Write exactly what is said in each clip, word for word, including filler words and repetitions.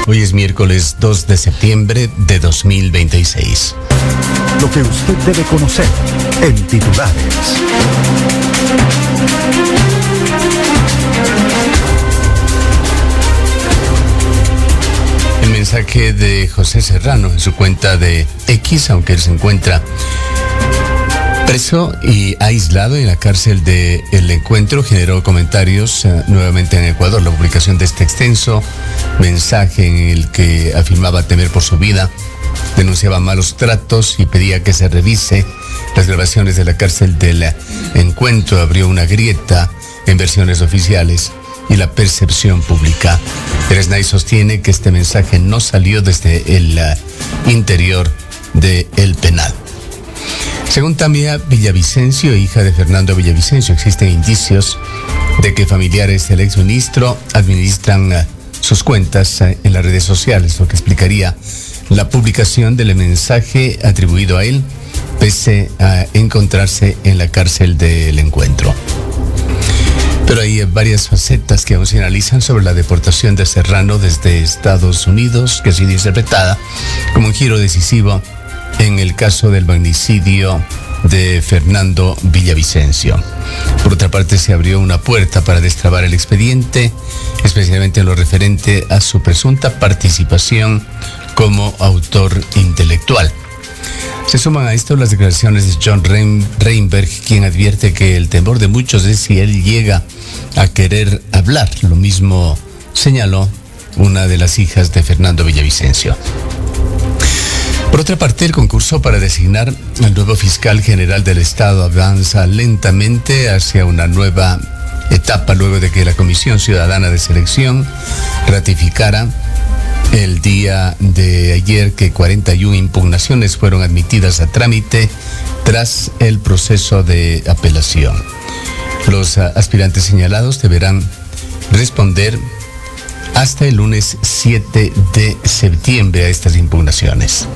Hoy es miércoles dos de septiembre de dos mil veintiséis. Lo que usted debe conocer en titulares. El mensaje de José Serrano en su cuenta de X, aunque él se encuentra preso y aislado en la cárcel de El Encuentro, generó comentarios uh, nuevamente en Ecuador. La publicación de este extenso mensaje en el que afirmaba temer por su vida, denunciaba malos tratos y pedía que se revise las grabaciones de la cárcel del Encuentro, abrió una grieta en versiones oficiales y la percepción pública. El S N A I sostiene que este mensaje no salió desde el uh, interior del penal. Según Tamia Villavicencio, hija de Fernando Villavicencio, existen indicios de que familiares del exministro administran uh, sus cuentas uh, en las redes sociales, lo que explicaría la publicación del mensaje atribuido a él, pese a encontrarse en la cárcel del Encuentro. Pero hay varias facetas que aún se analizan sobre la deportación de Serrano desde Estados Unidos, que ha sido interpretada como un giro decisivo en el caso del magnicidio de Fernando Villavicencio. Por otra parte, se abrió una puerta para destrabar el expediente, especialmente en lo referente a su presunta participación como autor intelectual. Se suman a esto las declaraciones de John Reinberg, quien advierte que el temor de muchos es si él llega a querer hablar. Lo mismo señaló una de las hijas de Fernando Villavicencio. Por otra parte, el concurso para designar al nuevo fiscal general del Estado avanza lentamente hacia una nueva etapa luego de que la Comisión Ciudadana de Selección ratificara el día de ayer que cuarenta y una impugnaciones fueron admitidas a trámite tras el proceso de apelación. Los aspirantes señalados deberán responder hasta el lunes siete de septiembre a estas impugnaciones.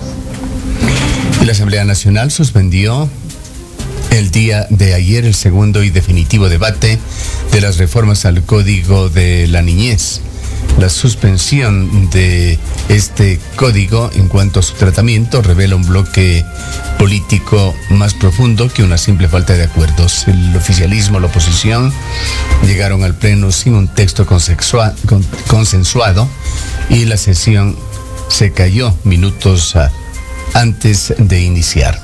Y la Asamblea Nacional suspendió el día de ayer el segundo y definitivo debate de las reformas al Código de la Niñez. La suspensión de este código en cuanto a su tratamiento revela un bloque político más profundo que una simple falta de acuerdos. El oficialismo, la oposición llegaron al pleno sin un texto consensua- con- consensuado y la sesión se cayó minutos uh, antes de iniciar.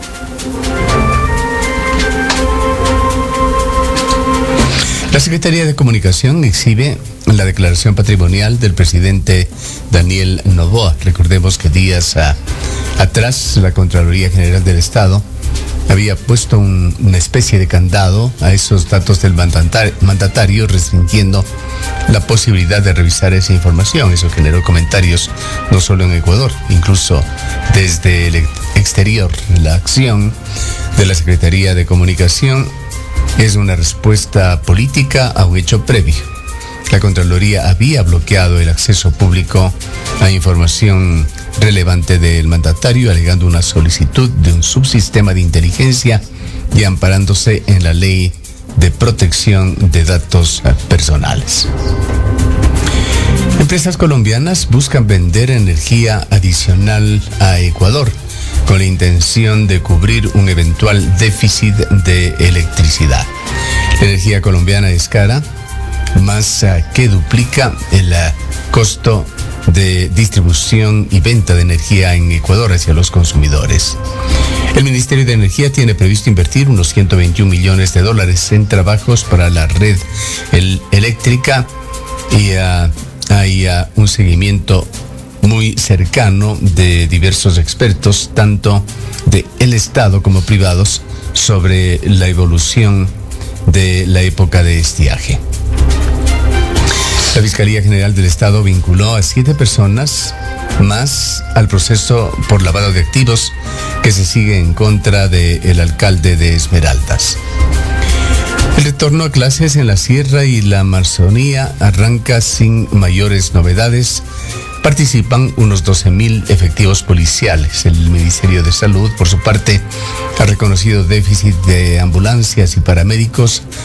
La Secretaría de Comunicación exhibe la declaración patrimonial del presidente Daniel Noboa. Recordemos que días a, atrás la Contraloría General del Estado había puesto un, una especie de candado a esos datos del mandatar, mandatario, restringiendo la posibilidad de revisar esa información. Eso generó comentarios no solo en Ecuador, incluso desde el exterior. La acción de la Secretaría de Comunicación es una respuesta política a un hecho previo. La Contraloría había bloqueado el acceso público a información relevante del mandatario, alegando una solicitud de un subsistema de inteligencia y amparándose en la Ley de Protección de Datos Personales. Empresas colombianas buscan vender energía adicional a Ecuador con la intención de cubrir un eventual déficit de electricidad. La energía colombiana es cara, más uh, que duplica el uh, costo de distribución y venta de energía en Ecuador hacia los consumidores. El Ministerio de Energía tiene previsto invertir unos ciento veintiún millones de dólares en trabajos para la red el, eléctrica y uh, hay uh, un seguimiento muy cercano de diversos expertos, tanto de el Estado como privados, sobre la evolución de la época de estiaje. La Fiscalía General del Estado vinculó a siete personas más al proceso por lavado de activos que se sigue en contra del alcalde de Esmeraldas. El retorno a clases en la Sierra y la Amazonía arranca sin mayores novedades. Participan unos doce mil efectivos policiales. El Ministerio de Salud, por su parte, ha reconocido déficit de ambulancias y paramédicos